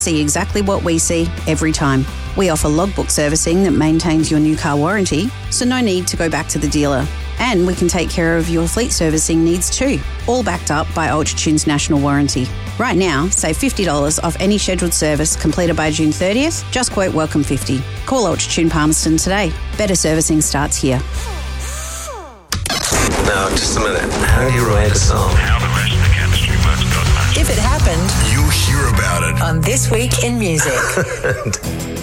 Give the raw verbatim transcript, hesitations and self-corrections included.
See exactly what we see every time. We offer logbook servicing that maintains your new car warranty, so no need to go back to the dealer. And we can take care of your fleet servicing needs too, all backed up by UltraTune's national warranty. Right now, save fifty dollars off any scheduled service completed by June thirtieth. Just quote Welcome fifty. Call UltraTune Palmerston today. Better servicing starts here. Now, just a minute. How do you write a song? How the rest of the chemistry works doesn't matter. If it happened, You'll hear about it. on This Week in Music.